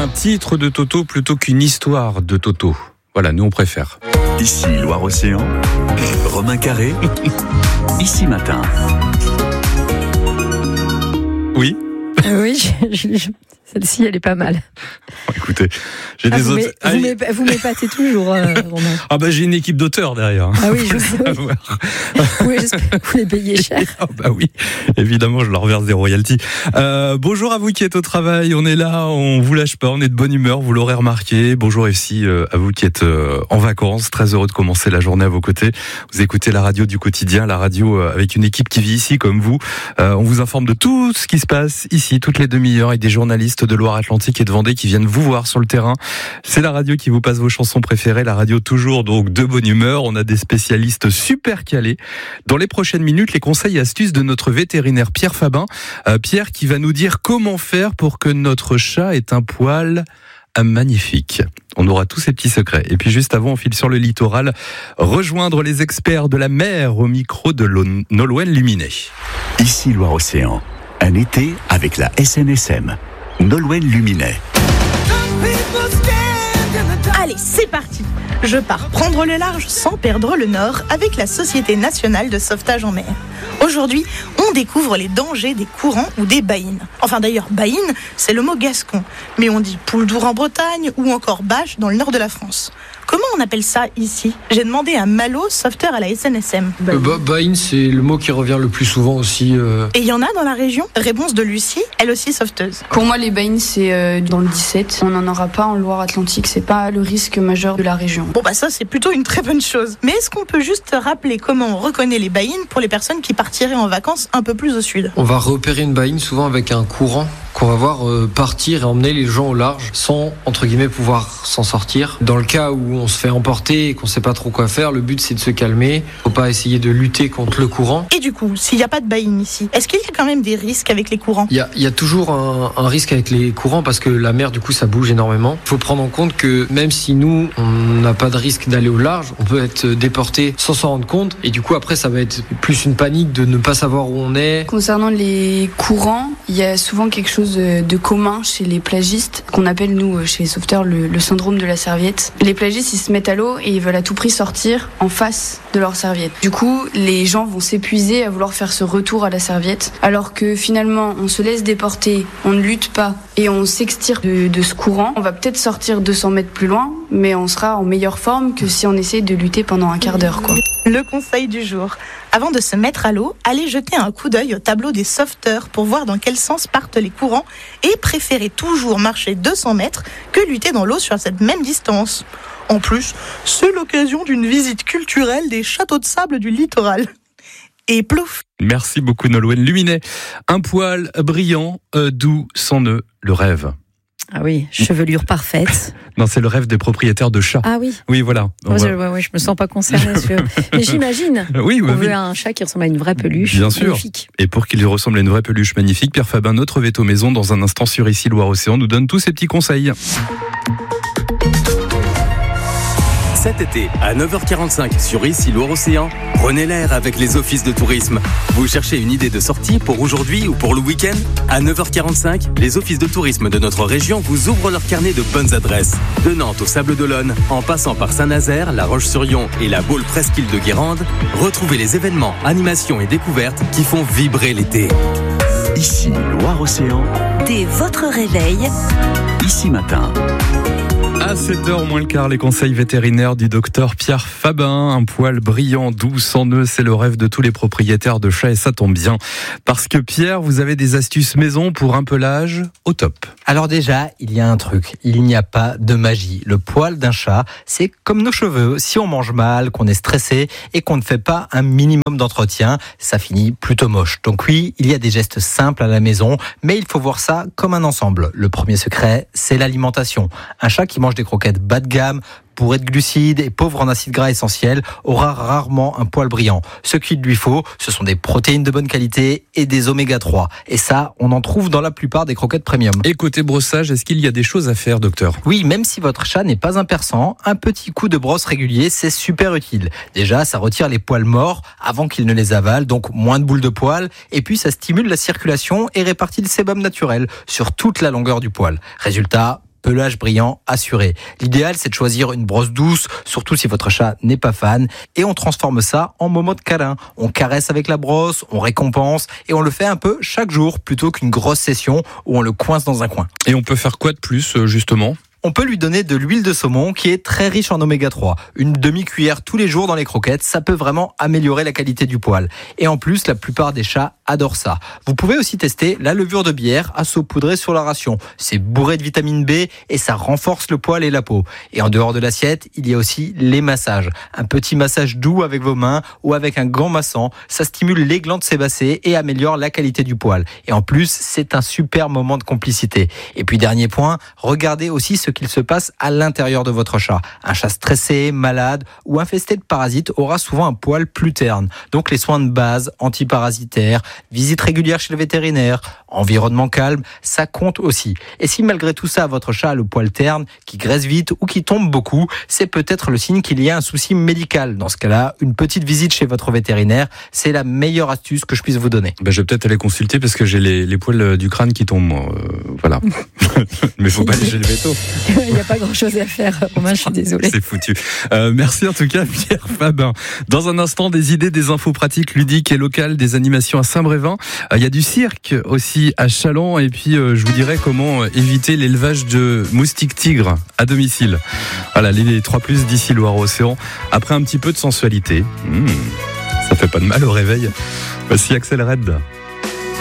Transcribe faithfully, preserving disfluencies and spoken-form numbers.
Un titre de Toto plutôt qu'une histoire de Toto. Voilà, nous on préfère. Ici Loire-Océan, Romain Carré, Ici Matin. Oui. Oui, je, je, celle-ci, elle est pas mal. Écoutez, j'ai ah, des vous autres. M'é, vous, m'é, vous m'épatez toujours, euh, Romain. Ah bah j'ai une équipe d'auteurs derrière. Ah oui, je sais. Oui. Oui, j'espère que vous les payez cher. Ah bah oui, évidemment, je leur verse des royalties. Euh, bonjour à vous qui êtes au travail, on est là, on vous lâche pas, on est de bonne humeur, vous l'aurez remarqué. Bonjour aussi euh, à vous qui êtes euh, en vacances, très heureux de commencer la journée à vos côtés. Vous écoutez la radio du quotidien, la radio euh, avec une équipe qui vit ici comme vous. Euh, on vous informe de tout ce qui se passe ici, toutes les demi-heures, avec des journalistes de Loire-Atlantique et de Vendée qui viennent vous voir sur le terrain. C'est la radio qui vous passe vos chansons préférées, la radio toujours donc de bonne humeur. On a des spécialistes super calés. Dans les prochaines minutes, les conseils et astuces de notre vétérinaire Pierre Fabin. Euh, Pierre qui va nous dire comment faire pour que notre chat ait un poil magnifique. On aura tous ces petits secrets. Et puis juste avant, on file sur le littoral, rejoindre les experts de la mer au micro de Nolwenn Luminet. Ici Loire-Océan, un été avec la S N S M. Nolwenn Luminet. Allez, c'est parti. Je pars prendre le large sans perdre le nord avec la Société nationale de sauvetage en mer. Aujourd'hui, on découvre les dangers des courants ou des baïnes. Enfin d'ailleurs, baïne, c'est le mot gascon. Mais on dit poule d'our en Bretagne ou encore bâche dans le nord de la France. Comment on appelle ça ici ? J'ai demandé à Malo, sauveteur à la S N S M. Euh, bah, baïne, c'est le mot qui revient le plus souvent aussi. Euh... Et il y en a dans la région ? Réponse de Lucie, elle aussi sauveteuse. Pour moi, les baïnes, c'est euh, dans le dix-sept. On n'en aura pas en Loire-Atlantique. C'est pas le risque majeur de la région. Bon bah ça, c'est plutôt une très bonne chose. Mais est-ce qu'on peut juste rappeler comment on reconnaît les baïnes pour les personnes qui partiraient en vacances un peu plus au sud ? On va repérer une baïne souvent avec un courant qu'on va voir euh, partir et emmener les gens au large sans, entre guillemets, pouvoir s'en sortir. Dans le cas où on se fait emporter et qu'on sait pas trop quoi faire, le but c'est de se calmer. Faut pas essayer de lutter contre le courant. Et du coup, s'il n'y a pas de baïne ici, est-ce qu'il y a quand même des risques avec les courants ? Il y a, il y a toujours un, un risque avec les courants parce que la mer, du coup, ça bouge énormément. Il faut prendre en compte que même si nous, on n'a pas de risque d'aller au large, on peut être déporté sans s'en rendre compte. Et du coup, après, ça va être plus une panique de ne pas savoir où on est. Concernant les courants, il y a souvent quelque chose de commun chez les plagistes, qu'on appelle nous chez les sauveteurs le, le syndrome de la serviette. Les plagistes, ils se mettent à l'eau et ils veulent à tout prix sortir en face de leur serviette. Du coup, les gens vont s'épuiser à vouloir faire ce retour à la serviette, alors que finalement, on se laisse déporter, on ne lutte pas et on s'extirpe de, de ce courant. On va peut-être sortir deux cents mètres plus loin, mais on sera en meilleure forme que si on essaie de lutter pendant un quart d'heure, quoi. Le conseil du jour. Avant de se mettre à l'eau, allez jeter un coup d'œil au tableau des sauveteurs pour voir dans quel sens partent les courants et préférez toujours marcher deux cents mètres que lutter dans l'eau sur cette même distance. En plus, c'est l'occasion d'une visite culturelle des châteaux de sable du littoral. Et plouf. Merci beaucoup Nolwenn Luminet. Un poil brillant, euh, doux, sans nœud, le rêve. Ah oui, chevelure parfaite. Non, c'est le rêve des propriétaires de chats. Ah oui. Oui, voilà. Ouais, va... ouais, ouais, je me sens pas concernée. Mais j'imagine. Oui, oui, on veut oui. un chat qui ressemble à une vraie peluche. Bien sûr. Magnifique. Et pour qu'il ressemble à une vraie peluche magnifique, Pierre Fabin, notre veto maison, dans un instant sur Ici Loire-Océan, nous donne tous ses petits conseils. Cet été, à neuf heures quarante-cinq sur Ici Loire-Océan, prenez l'air avec les offices de tourisme. Vous cherchez une idée de sortie pour aujourd'hui ou pour le week-end ? À neuf heures quarante-cinq, les offices de tourisme de notre région vous ouvrent leur carnet de bonnes adresses. De Nantes au Sable d'Olonne, en passant par Saint-Nazaire, La Roche-sur-Yon et la Baule Presqu'île de Guérande, retrouvez les événements, animations et découvertes qui font vibrer l'été. Ici Loire-Océan. Dès votre réveil. Ici Matin. À sept heures moins le quart, les conseils vétérinaires du docteur Pierre Fabin. Un poil brillant, doux, sans nœud, c'est le rêve de tous les propriétaires de chats et ça tombe bien. Parce que Pierre, vous avez des astuces maison pour un pelage au top. Alors déjà, il y a un truc, il n'y a pas de magie. Le poil d'un chat, c'est comme nos cheveux. Si on mange mal, qu'on est stressé et qu'on ne fait pas un minimum d'entretien, ça finit plutôt moche. Donc oui, il y a des gestes simples à la maison, mais il faut voir ça comme un ensemble. Le premier secret, c'est l'alimentation. Un chat qui mange des croquettes bas de gamme, bourré de glucides et pauvre en acides gras essentiels, aura rarement un poil brillant. Ce qu'il lui faut, ce sont des protéines de bonne qualité et des oméga trois. Et ça, on en trouve dans la plupart des croquettes premium. Et côté brossage, est-ce qu'il y a des choses à faire, docteur ? Oui, même si votre chat n'est pas un persan, un petit coup de brosse régulier, c'est super utile. Déjà, ça retire les poils morts avant qu'il ne les avale, donc moins de boules de poils. Et puis, ça stimule la circulation et répartit le sébum naturel sur toute la longueur du poil. Résultat, pelage brillant assuré. L'idéal, c'est de choisir une brosse douce, surtout si votre chat n'est pas fan, et on transforme ça en moment de câlin. On caresse avec la brosse, on récompense, et on le fait un peu chaque jour, plutôt qu'une grosse session où on le coince dans un coin. Et on peut faire quoi de plus, justement ? On peut lui donner de l'huile de saumon qui est très riche en oméga trois. Une demi-cuillère tous les jours dans les croquettes, ça peut vraiment améliorer la qualité du poil. Et en plus, la plupart des chats adorent ça. Vous pouvez aussi tester la levure de bière à saupoudrer sur la ration. C'est bourré de vitamine B et ça renforce le poil et la peau. Et en dehors de l'assiette, il y a aussi les massages. Un petit massage doux avec vos mains ou avec un gant massant, ça stimule les glandes sébacées et améliore la qualité du poil. Et en plus, c'est un super moment de complicité. Et puis dernier point, regardez aussi ce qu'il se passe à l'intérieur de votre chat. Un chat stressé, malade ou infesté de parasites aura souvent un poil plus terne. Donc les soins de base, antiparasitaires, visite régulière chez le vétérinaire, environnement calme, ça compte aussi. Et si malgré tout ça, votre chat a le poil terne, qui graisse vite ou qui tombe beaucoup, c'est peut-être le signe qu'il y a un souci médical. Dans ce cas-là, une petite visite chez votre vétérinaire, c'est la meilleure astuce que je puisse vous donner. Ben, je vais peut-être aller consulter parce que j'ai les, les poils du crâne qui tombent. Euh, voilà. Mais faut pas aller chez le véto. Il n'y a pas grand-chose à faire, Romain, je suis désolée. C'est foutu. Euh, merci en tout cas, Pierre Fabin. Dans un instant, des idées, des infos pratiques, ludiques et locales, des animations à Saint-Brévin. Il euh, y a du cirque aussi à Châlons. Et puis, euh, je vous dirai comment éviter l'élevage de moustiques tigres à domicile. Voilà, les trois plus d'ici Loire-Océan. Après un petit peu de sensualité. Mmh, ça fait pas de mal au réveil. Voici Axel Red.